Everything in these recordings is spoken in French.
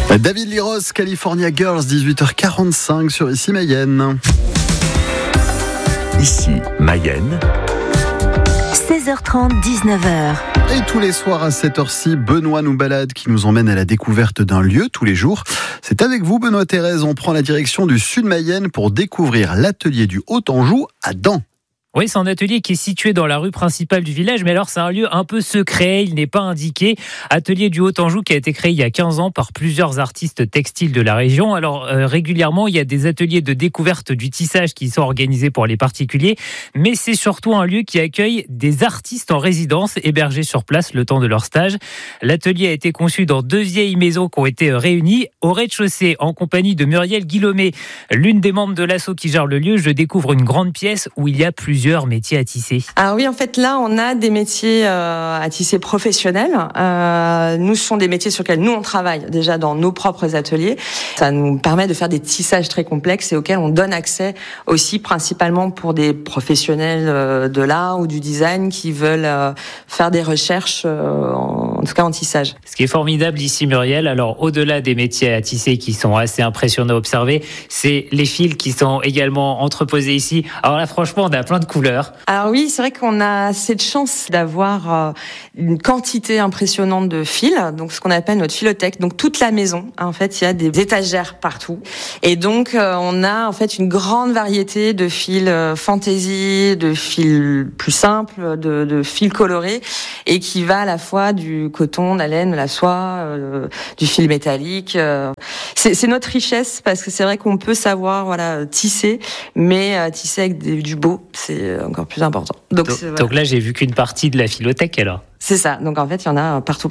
David Liros, California Girls, 18h45 sur Ici Mayenne. Ici Mayenne. 16h30, 19h. Et tous les soirs à cette heure-ci, Benoît nous balade, qui nous emmène à la découverte d'un lieu tous les jours. C'est avec vous, Benoît Thérèse. On prend la direction du sud Mayenne pour découvrir l'atelier du Haut-Anjou à Dans. Oui, c'est un atelier qui est situé dans la rue principale du village, mais alors c'est un lieu un peu secret, il n'est pas indiqué. Atelier du Haut-Anjou qui a été créé il y a 15 ans par plusieurs artistes textiles de la région. Alors régulièrement, il y a des ateliers de découverte du tissage qui sont organisés pour les particuliers, mais c'est surtout un lieu qui accueille des artistes en résidence hébergés sur place le temps de leur stage. L'atelier a été conçu dans 2 vieilles maisons qui ont été réunies au rez-de-chaussée en compagnie de Muriel Guillaumet, l'une des membres de l'asso qui gère le lieu. Je découvre une grande pièce où il y a plusieurs métiers à tisser. Alors oui, en fait, là, on a des métiers à tisser professionnels. Nous, ce sont des métiers sur lesquels nous, on travaille déjà dans nos propres ateliers. Ça nous permet de faire des tissages très complexes et auxquels on donne accès aussi principalement pour des professionnels de l'art ou du design qui veulent faire des recherches, en tout cas en tissage. Ce qui est formidable ici, Muriel, alors au-delà des métiers à tisser qui sont assez impressionnants à observer, c'est les fils qui sont également entreposés ici. Alors là, franchement, on a plein de couleurs. Alors oui, c'est vrai qu'on a cette chance d'avoir une quantité impressionnante de fils, donc ce qu'on appelle notre filothèque. Donc toute la maison, en fait, il y a des étagères partout. Et donc on a en fait une grande variété de fils fantaisie, de fils plus simples, de fils colorés, et qui va à la fois du coton, de la laine, de la soie, du fil métallique. C'est notre richesse parce que c'est vrai qu'on peut savoir tisser, mais tisser avec du beau, c'est encore plus important. Donc là, j'ai vu qu'une partie de la filothèque alors. C'est ça. Donc en fait, il y en a partout.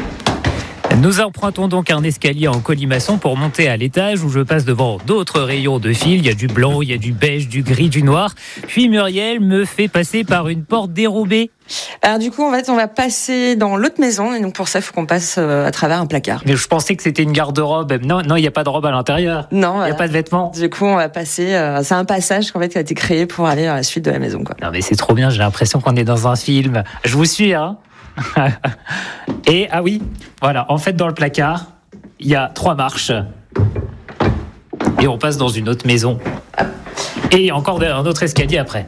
Nous empruntons donc un escalier en colimaçon pour monter à l'étage où je passe devant d'autres rayons de fil. Il y a du blanc, il y a du beige, du gris, du noir. Puis Muriel me fait passer par une porte dérobée. Alors du coup, en fait, on va passer dans l'autre maison et donc pour ça, il faut qu'on passe à travers un placard. Mais je pensais que c'était une garde-robe. Non, il n'y a pas de robe à l'intérieur. Non, il n'y a pas de vêtements. Du coup, on va passer. C'est un passage qui a été créé pour aller à la suite de la maison, quoi. Non, mais c'est trop bien. J'ai l'impression qu'on est dans un film. Je vous suis, hein. Et ah oui, voilà. En fait, dans le placard, il y a 3 marches et on passe dans une autre maison. Et il y a encore un autre escalier après.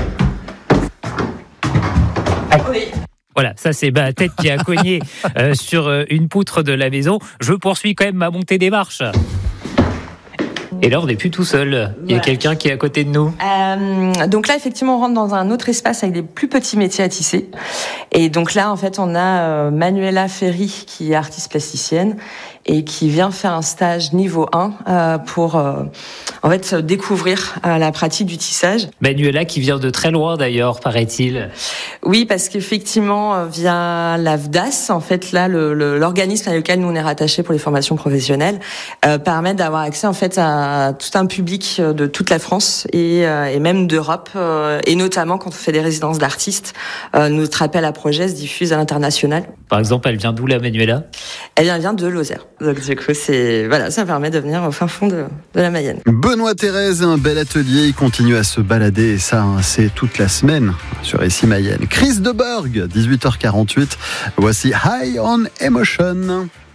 Oui. Voilà, ça c'est ma tête qui a cogné sur une poutre de la maison. Je poursuis quand même ma montée des marches. Et là, on n'est plus tout seul. Il y a quelqu'un qui est à côté de nous. Donc là, effectivement, on rentre dans un autre espace avec des plus petits métiers à tisser. Et donc là, en fait, on a Manuela Ferry, qui est artiste plasticienne et qui vient faire un stage niveau 1 pour en fait découvrir la pratique du tissage. Manuela qui vient de très loin d'ailleurs, paraît-il. Oui, parce qu'effectivement, via l'AFDAS, en fait, là, l'organisme avec lequel nous on est rattachés pour les formations professionnelles, permet d'avoir accès en fait à tout un public de toute la France et même d'Europe, et notamment quand on fait des résidences d'artistes, notre appel à projet se diffuse à l'international. Par exemple, elle vient d'où la Manuela ? Elle vient de Lozère. Donc du coup, ça permet de venir au fin fond de la Mayenne. Benoît Thérèse, un bel atelier, il continue à se balader et ça, c'est toute la semaine sur Ici Mayenne. Chris de Burgh, 18h48, voici High on Emotion.